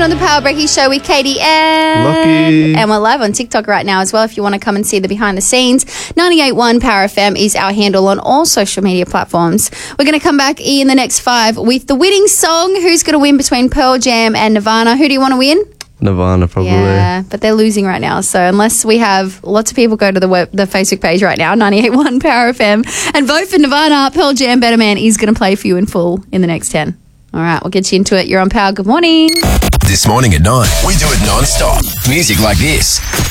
on the Power Breaky Show with Katie and Lucky. And we're live on TikTok right now as well if you want to come and see the behind the scenes. 98.1 Power FM is our handle on all social media platforms. We're going to come back in the next 5 with the winning song. Who's going to win between Pearl Jam and Nirvana? Who do you want to win? Nirvana, probably. Yeah, but they're losing right now. So unless we have lots of people go to the Facebook page right now, 98.1 Power FM, and vote for Nirvana, Pearl Jam, Better Man is going to play for you in full in the next 10. All right, we'll get you into it. You're on Power. Good morning. This morning at 9, we do it non-stop. Music like this.